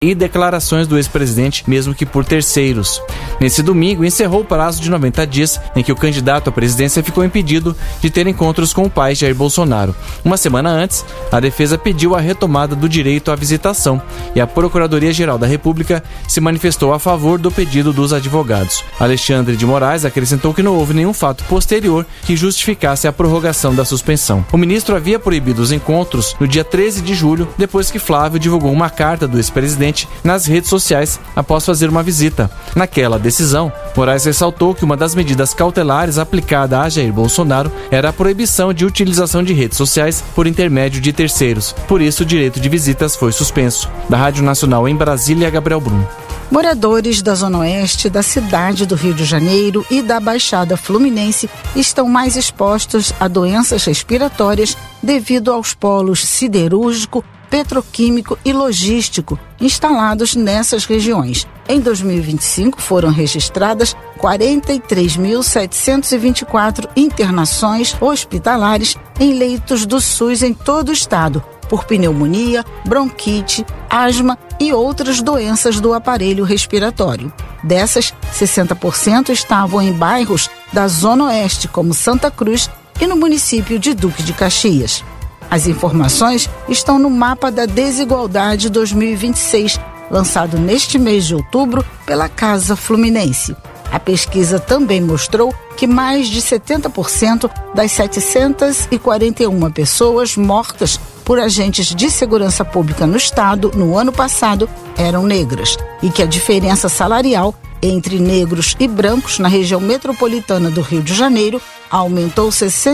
e declarações do ex-presidente, mesmo que por terceiros. Nesse domingo, encerrou o prazo de 90 dias em que o candidato à presidência ficou impedido de ter encontros com o pai Jair Bolsonaro. Uma semana antes, a defesa pediu a retomada do direito à visitação e a Procuradoria-Geral da República se manifestou a favor do pedido dos advogados. Alexandre de Moraes acrescentou que não houve nenhum fato posterior que justificasse a prorrogação da suspensão. O ministro havia proibido os encontros no dia 13 de julho, depois que Flávio divulgou uma carta do ex-presidente nas redes sociais após fazer uma visita. Naquela decisão, Moraes ressaltou que uma das medidas cautelares aplicada a Jair Bolsonaro era a proibição de utilização de redes sociais por intermédio de terceiros. Por isso, o direito de visitas foi suspenso. Da Rádio Nacional em Brasília, Gabriel Brum. Moradores da Zona Oeste da cidade do Rio de Janeiro e da Baixada Fluminense estão mais expostos a doenças respiratórias devido aos polos siderúrgico, petroquímico e logístico instalados nessas regiões. Em 2025, foram registradas 43.724 internações hospitalares em leitos do SUS em todo o estado, por pneumonia, bronquite, asma e outras doenças do aparelho respiratório. Dessas, 60% estavam em bairros da Zona Oeste, como Santa Cruz, e no município de Duque de Caxias. As informações estão no Mapa da Desigualdade 2026, lançado neste mês de outubro pela Casa Fluminense. A pesquisa também mostrou que mais de 70% das 741 pessoas mortas por agentes de segurança pública no estado no ano passado eram negras e que a diferença salarial entre negros e brancos na região metropolitana do Rio de Janeiro aumentou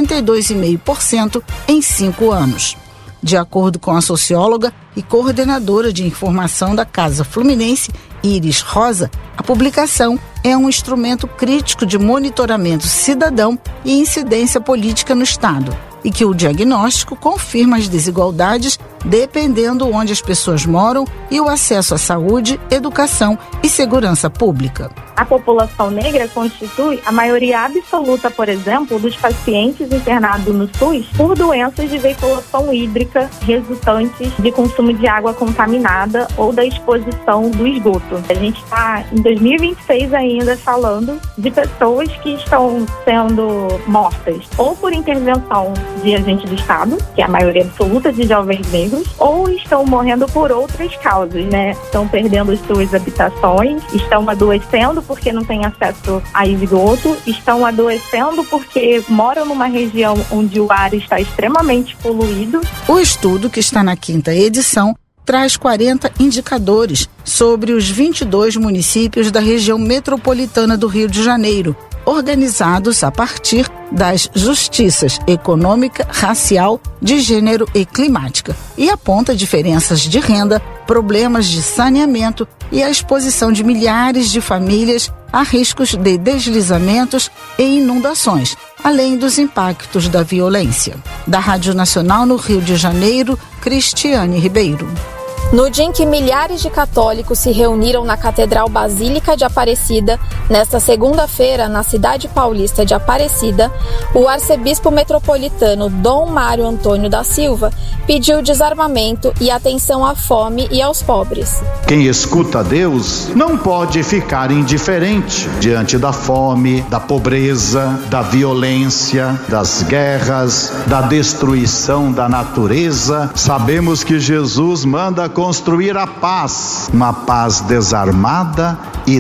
62,5% em 5 anos. De acordo com a socióloga e coordenadora de informação da Casa Fluminense, Iris Rosa, a publicação é um instrumento crítico de monitoramento cidadão e incidência política no estado, e que o diagnóstico confirma as desigualdades dependendo onde as pessoas moram e o acesso à saúde, educação e segurança pública. A população negra constitui a maioria absoluta, por exemplo, dos pacientes internados no SUS por doenças de veiculação hídrica resultantes de consumo de água contaminada ou da exposição do esgoto. A gente está em 2026 ainda falando de pessoas que estão sendo mortas ou por intervenção de agentes do Estado, que é a maioria absoluta de jovens negros, ou estão morrendo por outras causas, né? Estão perdendo suas habitações, estão adoecendo porque não têm acesso a esgoto, estão adoecendo porque moram numa região onde o ar está extremamente poluído. O estudo, que está na 5ª edição, traz 40 indicadores sobre os 22 municípios da região metropolitana do Rio de Janeiro, organizados a partir das justiças econômica, racial, de gênero e climática, e aponta diferenças de renda, problemas de saneamento e a exposição de milhares de famílias a riscos de deslizamentos e inundações, além dos impactos da violência. Da Rádio Nacional no Rio de Janeiro, Cristiane Ribeiro. No dia em que milhares de católicos se reuniram na Catedral Basílica de Aparecida, nesta segunda-feira, na cidade paulista de Aparecida, o arcebispo metropolitano Dom Mário Antônio da Silva pediu desarmamento e atenção à fome e aos pobres. Quem escuta a Deus não pode ficar indiferente diante da fome, da pobreza, da violência, das guerras, da destruição da natureza. Sabemos que Jesus manda construir a paz, uma paz desarmada e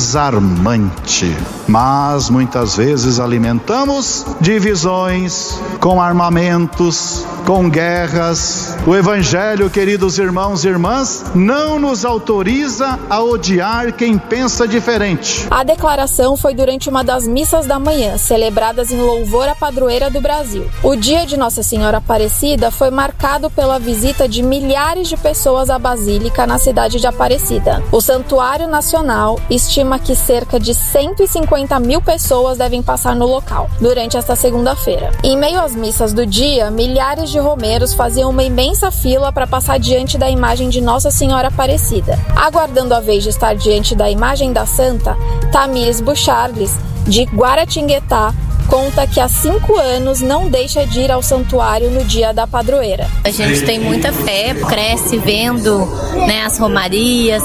desarmante. Mas muitas vezes alimentamos divisões com armamentos, com guerras. O Evangelho, queridos irmãos e irmãs, não nos autoriza a odiar quem pensa diferente. A declaração foi durante uma das missas da manhã, celebradas em louvor à padroeira do Brasil. O dia de Nossa Senhora Aparecida foi marcado pela visita de milhares de pessoas à Basílica na cidade de Aparecida. O Santuário Nacional estima que cerca de 150 mil pessoas devem passar no local durante esta segunda-feira. Em meio às missas do dia, milhares de romeiros faziam uma imensa fila para passar diante da imagem de Nossa Senhora Aparecida. Aguardando a vez de estar diante da imagem da Santa, Tamires Bucharles, de Guaratinguetá, conta que há 5 anos não deixa de ir ao santuário no dia da padroeira. A gente tem muita fé, cresce vendo, né, as romarias,